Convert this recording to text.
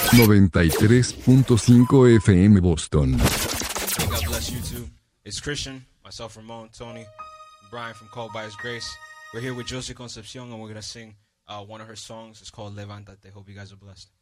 93.5 FM Boston. Hey, God bless YouTube. It's Christian, myself, Ramon, Tony, Brian from Called by His Grace. We're here with Josie Concepcion, and we're going to sing one of her songs. It's called Levántate. Hope you guys are blessed.